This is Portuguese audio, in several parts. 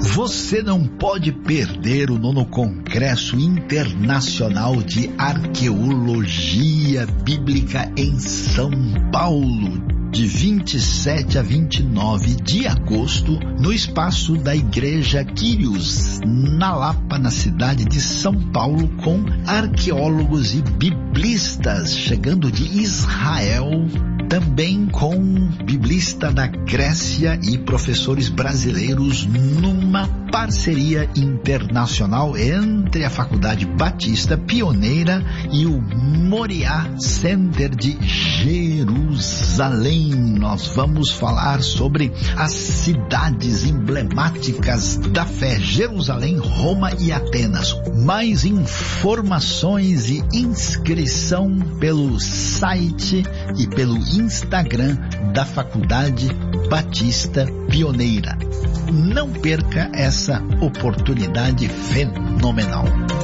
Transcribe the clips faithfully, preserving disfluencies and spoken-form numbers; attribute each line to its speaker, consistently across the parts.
Speaker 1: Você não pode perder o nono Congresso Internacional de Arqueologia Bíblica em São Paulo, de vinte e sete a vinte e nove de agosto, no espaço da Igreja Quírios, na Lapa, na cidade de São Paulo, com arqueólogos e biblistas chegando de Israel, também com biblista da Grécia e professores brasileiros, numa parceria internacional entre a Faculdade Batista Pioneira e o Moriá Center de Jerusalém. Nós vamos falar sobre as cidades emblemáticas da fé: Jerusalém, Roma e Atenas. Mais informações e inscrição pelo site e pelo Instagram da Faculdade Batista Pioneira. Não perca essa oportunidade fenomenal.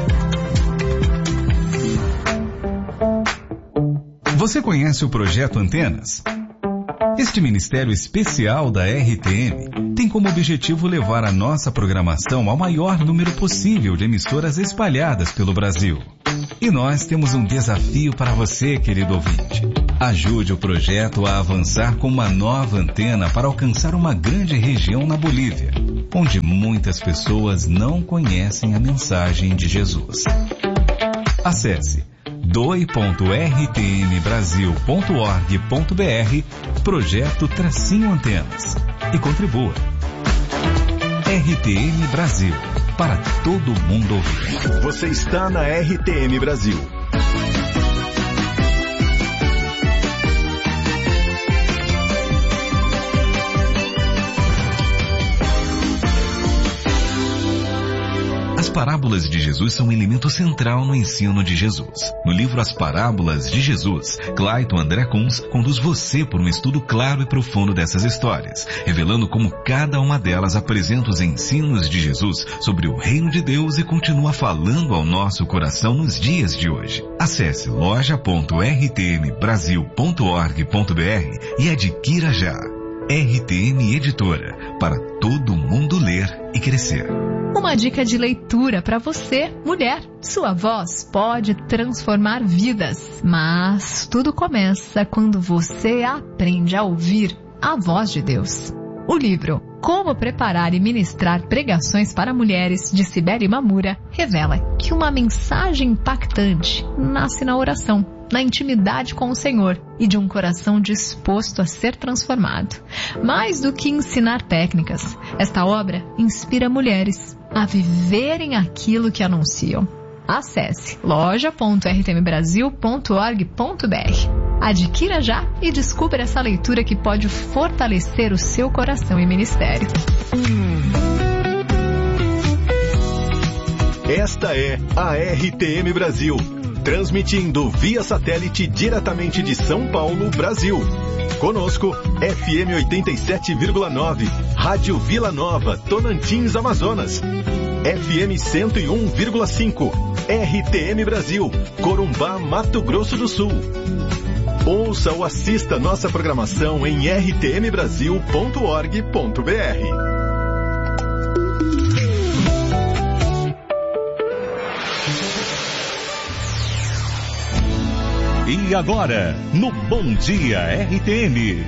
Speaker 2: Você conhece o Projeto Antenas? Este ministério especial da R T M tem como objetivo levar a nossa programação ao maior número possível de emissoras espalhadas pelo Brasil. E nós temos um desafio para você, querido ouvinte. Ajude o projeto a avançar com uma nova antena para alcançar uma grande região na Bolívia, onde muitas pessoas não conhecem a mensagem de Jesus. Acesse doe ponto r t m brasil ponto org ponto b r, projeto Tracinho Antenas, e contribua. R T M Brasil, para todo mundo ouvir.
Speaker 3: Você está na R T M Brasil.
Speaker 2: As parábolas de Jesus são um elemento central no ensino de Jesus. No livro As Parábolas de Jesus, Clayton André Kunz conduz você por um estudo claro e profundo dessas histórias, revelando como cada uma delas apresenta os ensinos de Jesus sobre o reino de Deus e continua falando ao nosso coração nos dias de hoje. Acesse loja ponto r t m brasil ponto org ponto b r e adquira já. R T M Editora, para todo mundo ler e crescer.
Speaker 4: Uma dica de leitura para você, mulher. Sua voz pode transformar vidas, mas tudo começa quando você aprende a ouvir a voz de Deus. O livro Como Preparar e Ministrar Pregações para Mulheres, de Cibele Mamura, revela que uma mensagem impactante nasce na oração, na intimidade com o Senhor e de um coração disposto a ser transformado. Mais do que ensinar técnicas, esta obra inspira mulheres a viverem aquilo que anunciam. Acesse loja ponto r t m brasil ponto org ponto b r. Adquira já e descubra essa leitura que pode fortalecer o seu coração e ministério.
Speaker 3: Esta é a R T M Brasil, transmitindo via satélite diretamente de São Paulo, Brasil. Conosco, F M oitenta e sete vírgula nove, Rádio Vila Nova, Tonantins, Amazonas. F M cento e um vírgula cinco, R T M Brasil, Corumbá, Mato Grosso do Sul. Ouça ou assista nossa programação em r t m brasil ponto org ponto b r.
Speaker 5: E agora, no Bom Dia R T M.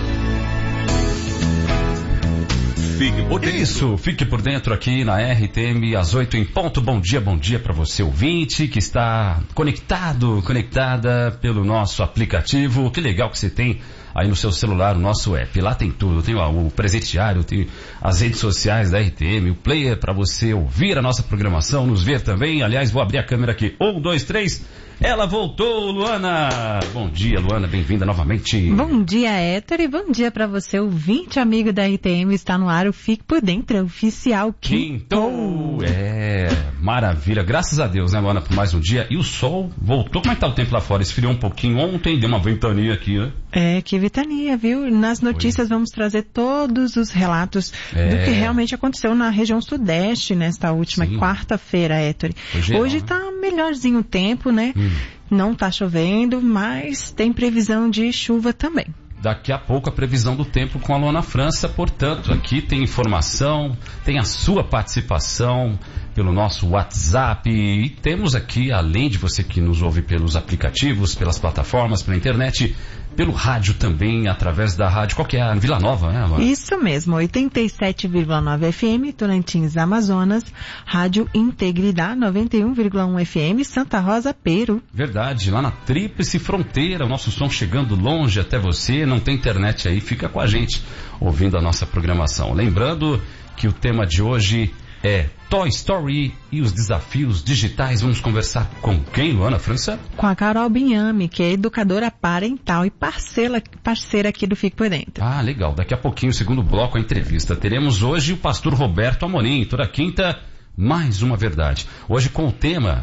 Speaker 6: Fique por dentro. Isso, fique por dentro aqui na R T M, às oito em ponto. Bom dia, bom dia para você ouvinte que está conectado, conectada pelo nosso aplicativo. Que legal que você tem aí no seu celular o nosso app. Lá tem tudo, tem ó, o presidiário, tem as redes sociais da R T M, o player para você ouvir a nossa programação, nos ver também. Aliás, vou abrir a câmera aqui. Um, dois, três. Ela voltou, Luana. Bom dia, Luana, bem-vinda novamente.
Speaker 7: Bom dia, Héctor, e bom dia para você, ouvinte amigo da R T M. Está no ar o Fique por Dentro, oficial
Speaker 6: Quintou. É, maravilha. Graças a Deus, né, Luana, por mais um dia. E o sol voltou. Como é que tá o tempo lá fora? Esfriou um pouquinho ontem, deu uma ventania aqui, né?
Speaker 7: É, que ventania, viu? Nas notícias Foi. vamos trazer todos os relatos é. do que realmente aconteceu na região sudeste nesta última Sim. quarta-feira, Héctor. Hoje, Hoje tá melhorzinho o tempo, né? Hum. Não tá chovendo, mas tem previsão de chuva também.
Speaker 6: daqui a pouco a previsão do tempo com a Luana França, portanto, aqui tem informação, tem a sua participação pelo nosso WhatsApp e temos aqui, além de você que nos ouve pelos aplicativos, pelas plataformas, pela internet, pelo rádio também, através da rádio, qual que é a Vila Nova, né, Luana?
Speaker 7: Isso mesmo, oitenta e sete vírgula nove F M, Tocantins, Amazonas, Rádio Integridade noventa e um vírgula um F M, Santa Rosa, Peru.
Speaker 6: Verdade, lá na Tríplice Fronteira, o nosso som chegando longe até você, não tem internet aí, fica com a gente ouvindo a nossa programação. Lembrando que o tema de hoje é Toy Story e os desafios digitais. Vamos conversar com quem, Luana França?
Speaker 7: Com a Carol Binhame, que é educadora parental e parceira, parceira aqui do Fique por Dentro.
Speaker 6: Ah, legal. Daqui a pouquinho, segundo bloco, a entrevista. Teremos hoje o pastor Roberto Amorim. Toda quinta, mais uma verdade. Hoje com o tema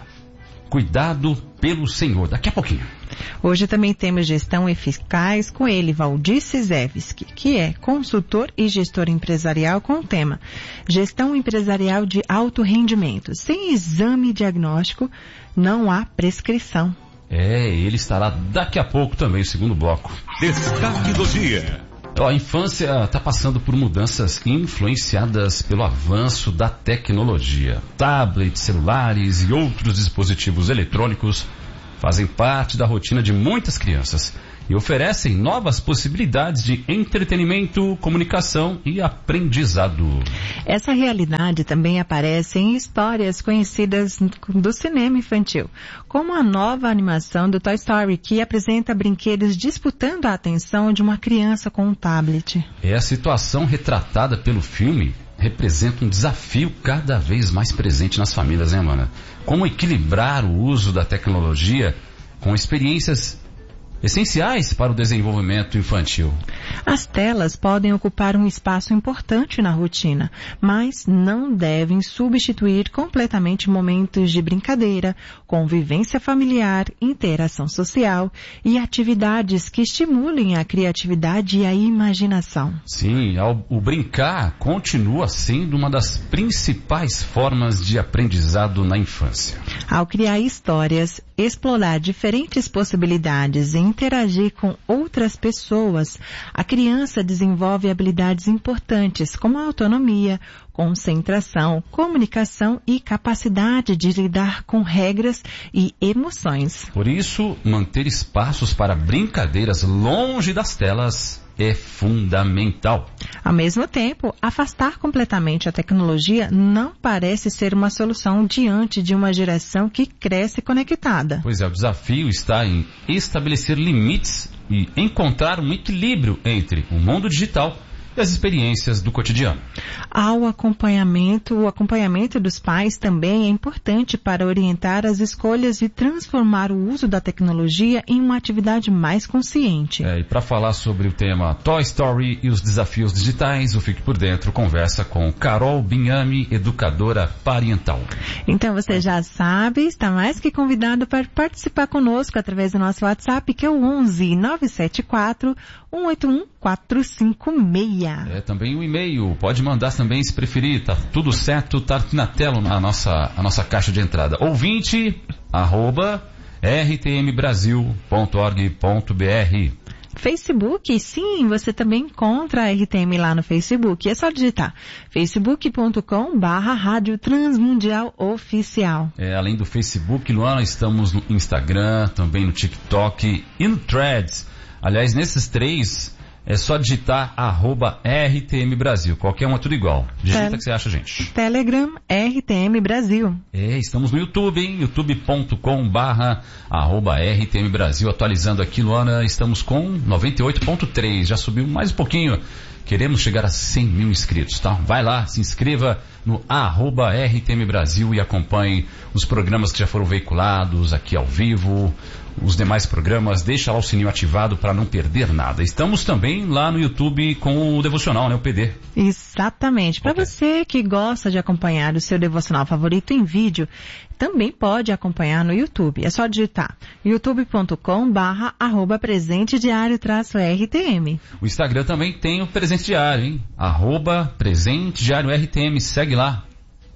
Speaker 6: Cuidado pelo Senhor. Daqui a pouquinho.
Speaker 7: Hoje também temos Gestão Eficaz com ele, Valdir Cizewski, que é consultor e gestor empresarial com o tema Gestão Empresarial de Alto Rendimento. Sem exame diagnóstico, não há prescrição.
Speaker 6: É, ele estará daqui a pouco também, o segundo bloco.
Speaker 5: Destaque do dia.
Speaker 6: A infância está passando por mudanças influenciadas pelo avanço da tecnologia. Tablets, celulares e outros dispositivos eletrônicos fazem parte da rotina de muitas crianças e oferecem novas possibilidades de entretenimento, comunicação e aprendizado.
Speaker 7: Essa realidade também aparece em histórias conhecidas do cinema infantil, como a nova animação do Toy Story, que apresenta brinquedos disputando a atenção de uma criança com um tablet.
Speaker 6: É a situação retratada pelo filme representa um desafio cada vez mais presente nas famílias, né, Luana? Como equilibrar o uso da tecnologia com experiências essenciais para o desenvolvimento infantil.
Speaker 7: As telas podem ocupar um espaço importante na rotina, mas não devem substituir completamente momentos de brincadeira, convivência familiar, interação social e atividades que estimulem a criatividade e a imaginação.
Speaker 6: Sim, o brincar continua sendo uma das principais formas de aprendizado na infância.
Speaker 7: Ao criar histórias, explorar diferentes possibilidades e interagir com outras pessoas, a criança desenvolve habilidades importantes como a autonomia, concentração, comunicação e capacidade de lidar com regras e emoções.
Speaker 6: Por isso, manter espaços para brincadeiras longe das telas é fundamental.
Speaker 7: Ao mesmo tempo, afastar completamente a tecnologia não parece ser uma solução diante de uma geração que cresce conectada.
Speaker 6: Pois é, o desafio está em estabelecer limites e encontrar um equilíbrio entre o mundo digital e as experiências do cotidiano.
Speaker 7: Ao acompanhamento, o acompanhamento dos pais também é importante para orientar as escolhas e transformar o uso da tecnologia em uma atividade mais consciente.
Speaker 6: É, e para falar sobre o tema Toy Story e os desafios digitais, o Fique por Dentro conversa com Carol Binhame, educadora parental.
Speaker 7: Então você já sabe, está mais que convidado para participar conosco através do nosso WhatsApp, que é o onze nove sete quatro um oito um quatro cinco seis.
Speaker 6: É, também o e-mail, pode mandar também se preferir, tá tudo certo, tá aqui na tela a nossa, a nossa caixa de entrada. Ouvinte, arroba, r t m brasil ponto org ponto b r.
Speaker 7: Facebook, sim, você também encontra a R T M lá no Facebook. É só digitar facebook ponto com barra Rádio Transmundial Oficial.
Speaker 6: É, além do Facebook, Luana, estamos no Instagram, também no TikTok e no Threads. Aliás, nesses três, é só digitar arroba R T M Brasil. Qualquer um é tudo igual. Digita Tele... que você acha, gente.
Speaker 7: Telegram R T M Brasil.
Speaker 6: É, estamos no YouTube, hein? youtube ponto com barra arroba R T M Brasil. Atualizando aqui, Luana, estamos com noventa e oito ponto três. Já subiu mais um pouquinho. Queremos chegar a cem mil inscritos, tá? Vai lá, se inscreva no arroba R T M Brasil e acompanhe os programas que já foram veiculados aqui ao vivo, os demais programas. Deixa lá o sininho ativado para não perder nada. Estamos também lá no YouTube com o Devocional, né? O P D.
Speaker 7: Exatamente. Para okay. você que gosta de acompanhar o seu Devocional favorito em vídeo, também pode acompanhar no YouTube. É só digitar youtube ponto com barra arroba presente diário traço R T M.
Speaker 6: O Instagram também tem o presente diário, hein? Arroba presente diário R T M. Segue lá.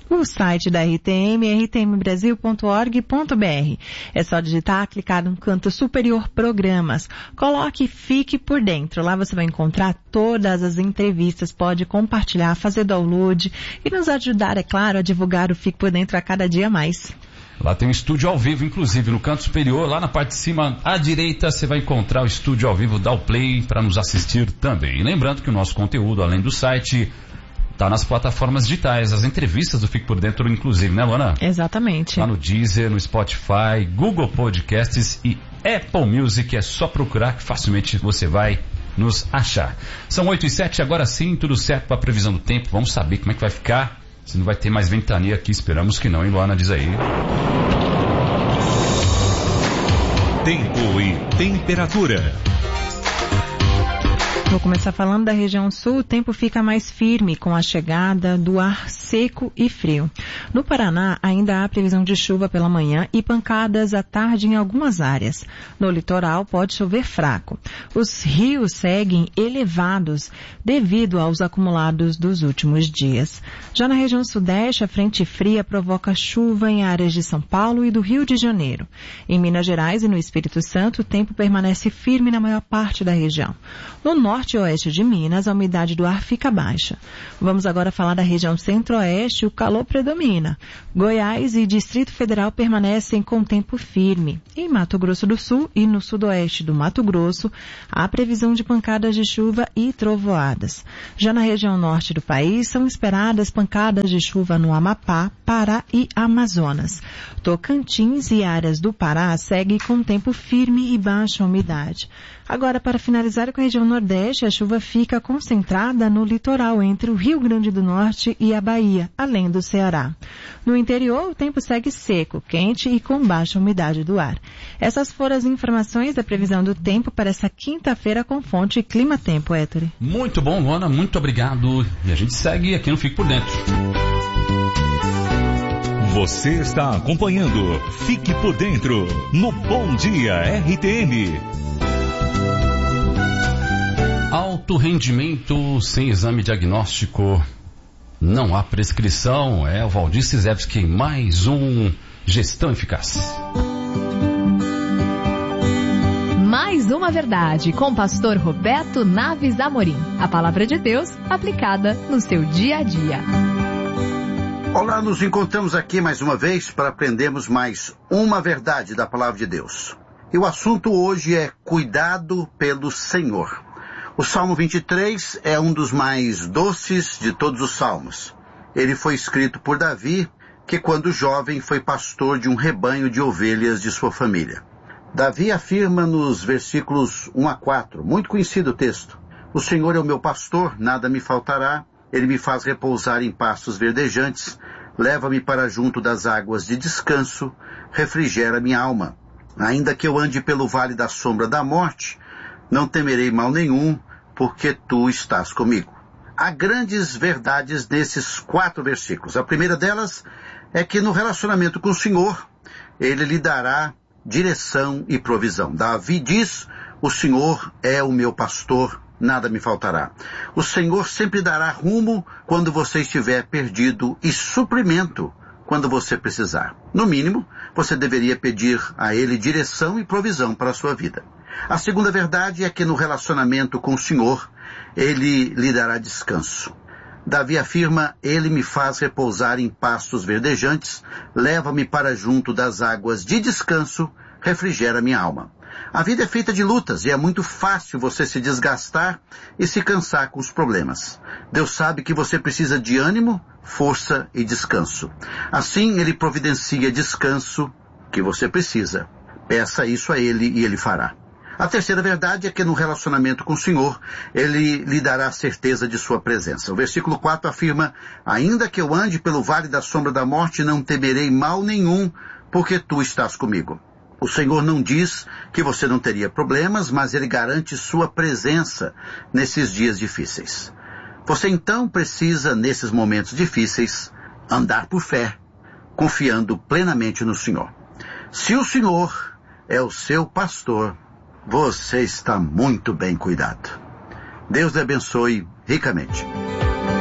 Speaker 7: o site da R T M é r t m brasil ponto org ponto b r. É só digitar, clicar no canto superior Programas. Coloque Fique por Dentro. Lá você vai encontrar todas as entrevistas, pode compartilhar, fazer download e nos ajudar, é claro, a divulgar o Fique por Dentro a cada dia mais.
Speaker 6: Lá tem um estúdio ao vivo, inclusive, no canto superior, lá na parte de cima à direita, você vai encontrar o estúdio ao vivo, dá o play para nos assistir também. E lembrando que o nosso conteúdo, além do site, está nas plataformas digitais, as entrevistas do Fique por Dentro, inclusive, né, Luana?
Speaker 7: Exatamente.
Speaker 6: Lá no Deezer, no Spotify, Google Podcasts e Apple Music, é só procurar que facilmente você vai nos achar. São oito e sete, agora sim, tudo certo para a previsão do tempo, vamos saber como é que vai ficar. Se não vai ter mais ventania aqui, esperamos que não, hein, Luana? Diz aí.
Speaker 5: Tempo e temperatura.
Speaker 7: Vou começar falando da região sul. O tempo fica mais firme com a chegada do ar seco e frio. No Paraná, ainda há previsão de chuva pela manhã e pancadas à tarde em algumas áreas. No litoral, pode chover fraco. Os rios seguem elevados devido aos acumulados dos últimos dias. Já na região sudeste, a frente fria provoca chuva em áreas de São Paulo e do Rio de Janeiro. Em Minas Gerais e no Espírito Santo, o tempo permanece firme na maior parte da região. No norte e oeste de Minas, a umidade do ar fica baixa. Vamos agora falar da região centro-oeste, o calor predomina. Goiás e Distrito Federal permanecem com tempo firme. Em Mato Grosso do Sul e no sudoeste do Mato Grosso, há previsão de pancadas de chuva e trovoadas. Já na região norte do país, são esperadas pancadas de chuva no Amapá, Pará e Amazonas. Tocantins e áreas do Pará seguem com tempo firme e baixa umidade. Agora, para finalizar com a região nordeste, a chuva fica concentrada no litoral entre o Rio Grande do Norte e a Bahia, além do Ceará. No interior, o tempo segue seco, quente e com baixa umidade do ar. Essas foram as informações da previsão do tempo para essa quinta-feira com fonte Clima Tempo, Héctor.
Speaker 6: Muito bom, Luana, muito obrigado. E a gente segue aqui no Fique por Dentro.
Speaker 5: Você está acompanhando Fique por Dentro no Bom Dia R T M.
Speaker 6: Alto rendimento sem exame diagnóstico, não há prescrição. É o Valdir Cizewski, mais um Gestão Eficaz.
Speaker 4: Mais uma verdade com o pastor Roberto Naves Amorim. A palavra de Deus aplicada no seu dia a dia.
Speaker 8: Olá, nos encontramos aqui mais uma vez para aprendermos mais uma verdade da palavra de Deus. E o assunto hoje é cuidado pelo Senhor. O Salmo vinte e três é um dos mais doces de todos os salmos. Ele foi escrito por Davi, que quando jovem foi pastor de um rebanho de ovelhas de sua família. Davi afirma nos versículos um a quatro, muito conhecido o texto: O Senhor é o meu pastor, nada me faltará. Ele me faz repousar em pastos verdejantes, leva-me para junto das águas de descanso, refrigera minha alma. Ainda que eu ande pelo vale da sombra da morte, não temerei mal nenhum, porque tu estás comigo. Há grandes verdades nesses quatro versículos. A primeira delas é que no relacionamento com o Senhor, Ele lhe dará direção e provisão. Davi diz: o Senhor é o meu pastor, nada me faltará. O Senhor sempre dará rumo quando você estiver perdido e suprimento quando você precisar. No mínimo, você deveria pedir a Ele direção e provisão para a sua vida. A segunda verdade é que no relacionamento com o Senhor, Ele lhe dará descanso. Davi afirma: Ele me faz repousar em pastos verdejantes, leva-me para junto das águas de descanso, refrigera minha alma. A vida é feita de lutas e é muito fácil você se desgastar e se cansar com os problemas. Deus sabe que você precisa de ânimo, força e descanso. Assim, Ele providencia descanso que você precisa. Peça isso a Ele e Ele fará. A terceira verdade é que no relacionamento com o Senhor, Ele lhe dará a certeza de sua presença. O versículo quatro afirma: ainda que eu ande pelo vale da sombra da morte, não temerei mal nenhum, porque tu estás comigo. O Senhor não diz que você não teria problemas, mas Ele garante sua presença nesses dias difíceis. Você então precisa, nesses momentos difíceis, andar por fé, confiando plenamente no Senhor. Se o Senhor é o seu pastor, você está muito bem cuidado. Deus lhe abençoe ricamente.
Speaker 4: Mais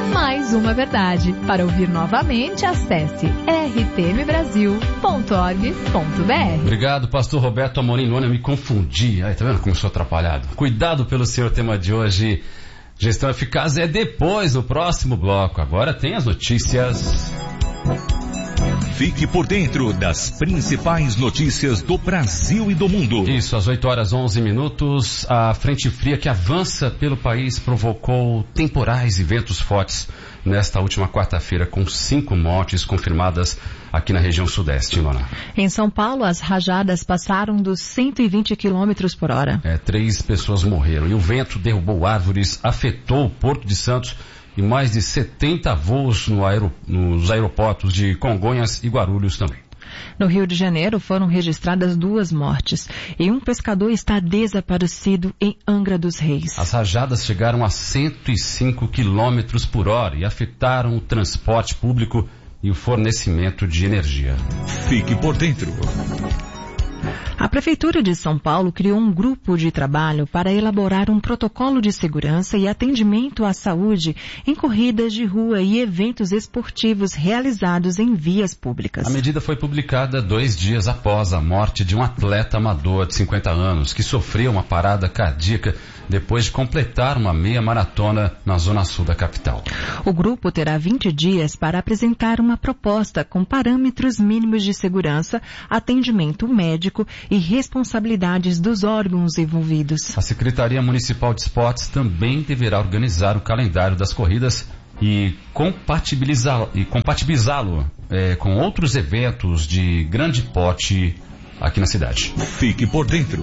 Speaker 4: mais uma verdade. Para ouvir novamente, acesse r t m brasil ponto org ponto b r.
Speaker 6: Obrigado, pastor Roberto Amorim Luna, eu me confundi. Aí, tá vendo como eu sou atrapalhado? Cuidado pelo seu tema de hoje. Gestão eficaz é depois do próximo bloco. Agora tem as notícias.
Speaker 5: Fique por dentro das principais notícias do Brasil e do mundo.
Speaker 6: Isso, às oito horas e onze minutos, a frente fria que avança pelo país provocou temporais e ventos fortes nesta última quarta-feira, com cinco mortes confirmadas aqui na região sudeste, Ilona.
Speaker 7: Em São Paulo, as rajadas passaram dos cento e vinte quilômetros por hora.
Speaker 6: É, três pessoas morreram e o vento derrubou árvores, afetou o Porto de Santos e mais de setenta voos no aero, nos aeroportos de Congonhas e Guarulhos também.
Speaker 7: No Rio de Janeiro foram registradas duas mortes e um pescador está desaparecido em Angra dos Reis.
Speaker 6: As rajadas chegaram a cento e cinco quilômetros por hora e afetaram o transporte público e o fornecimento de energia.
Speaker 5: Fique por dentro.
Speaker 7: A Prefeitura de São Paulo criou um grupo de trabalho para elaborar um protocolo de segurança e atendimento à saúde em corridas de rua e eventos esportivos realizados em vias públicas.
Speaker 6: A medida foi publicada dois dias após a morte de um atleta amador de cinquenta anos que sofreu uma parada cardíaca depois de completar uma meia maratona na zona sul da capital.
Speaker 7: O grupo terá vinte dias para apresentar uma proposta com parâmetros mínimos de segurança, atendimento médico e responsabilidades dos órgãos envolvidos.
Speaker 6: A Secretaria Municipal de Esportes também deverá organizar o calendário das corridas e compatibilizá-lo, e compatibilizá-lo é, com outros eventos de grande porte aqui na cidade.
Speaker 5: Fique por dentro.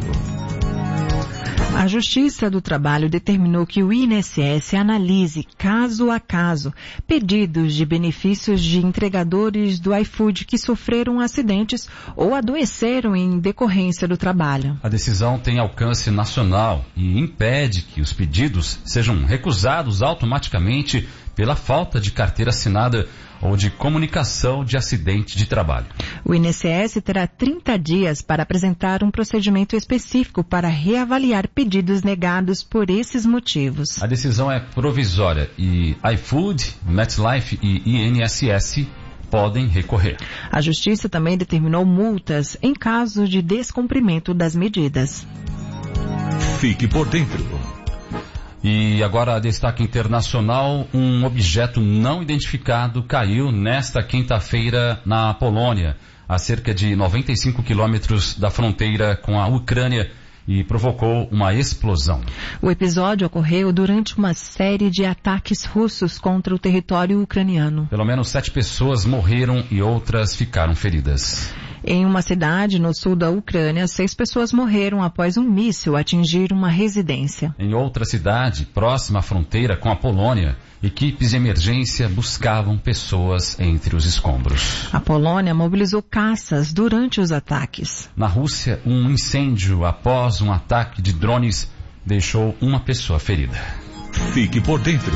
Speaker 7: A Justiça do Trabalho determinou que o I N S S analise, caso a caso, pedidos de benefícios de entregadores do iFood que sofreram acidentes ou adoeceram em decorrência do trabalho.
Speaker 6: A decisão tem alcance nacional e impede que os pedidos sejam recusados automaticamente pela falta de carteira assinada ou de comunicação de acidente de trabalho.
Speaker 7: O I N S S terá trinta dias para apresentar um procedimento específico para reavaliar pedidos negados por esses motivos.
Speaker 6: A decisão é provisória e iFood, MetLife e I N S S podem recorrer.
Speaker 7: A Justiça também determinou multas em caso de descumprimento das medidas.
Speaker 5: Fique por dentro.
Speaker 6: E agora, destaque internacional, um objeto não identificado caiu nesta quinta-feira na Polônia, a cerca de noventa e cinco quilômetros da fronteira com a Ucrânia, e provocou uma explosão.
Speaker 7: O episódio ocorreu durante uma série de ataques russos contra o território ucraniano.
Speaker 6: Pelo menos sete pessoas morreram e outras ficaram feridas.
Speaker 7: Em uma cidade no sul da Ucrânia, seis pessoas morreram após um míssil atingir uma residência.
Speaker 6: Em outra cidade, próxima à fronteira com a Polônia, equipes de emergência buscavam pessoas entre os escombros.
Speaker 7: A Polônia mobilizou caças durante os ataques.
Speaker 6: Na Rússia, um incêndio após um ataque de drones deixou uma pessoa ferida.
Speaker 5: Fique por dentro.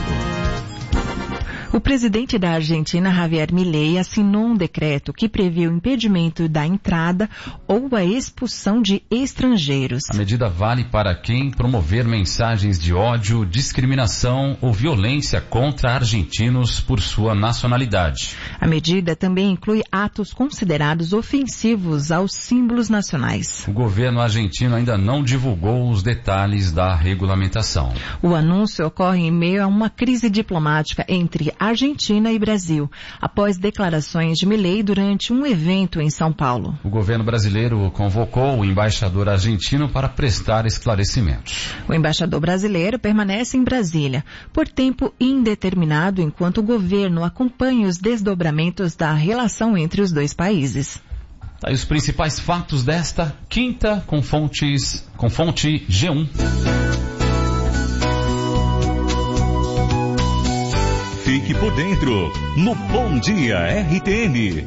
Speaker 7: O presidente da Argentina, Javier Milei, assinou um decreto que prevê o impedimento da entrada ou a expulsão de estrangeiros.
Speaker 6: A medida vale para quem promover mensagens de ódio, discriminação ou violência contra argentinos por sua nacionalidade.
Speaker 7: A medida também inclui atos considerados ofensivos aos símbolos nacionais.
Speaker 6: O governo argentino ainda não divulgou os detalhes da regulamentação.
Speaker 7: O anúncio ocorre em meio a uma crise diplomática entre Argentina e Brasil, após declarações de Milei durante um evento em São Paulo.
Speaker 6: O governo brasileiro convocou o embaixador argentino para prestar esclarecimentos.
Speaker 7: O embaixador brasileiro permanece em Brasília por tempo indeterminado enquanto o governo acompanha os desdobramentos da relação entre os dois países.
Speaker 6: Tá aí os principais fatos desta quinta com fontes, com fonte G um.
Speaker 5: Fique por dentro no Bom Dia R T M.